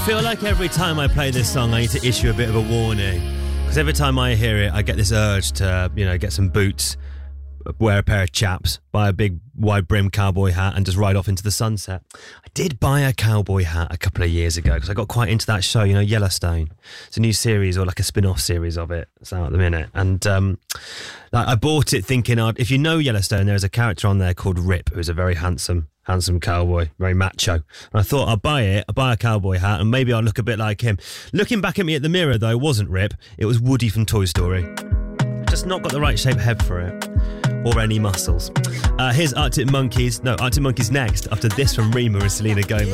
feel like every time I play this song I need to issue a bit of a warning, because every time I hear it I get this urge to, get some boots, wear a pair of chaps, buy a big wide brim cowboy hat and just ride off into the sunset. I did buy a cowboy hat a couple of years ago because I got quite into that show, Yellowstone. It's a new series, or like a spin-off series of it. It's out at the minute. And I bought it thinking, if you know Yellowstone, there's a character on there called Rip, who's a very handsome cowboy, very macho. And I thought I'll buy a cowboy hat and maybe I'll look a bit like him. Looking back at me at the mirror though, it wasn't Rip, it was Woody from Toy Story. Just not got the right shaped head for it. Or any muscles. Here's Arctic Monkeys next, after this from Rema and Selena Gomez.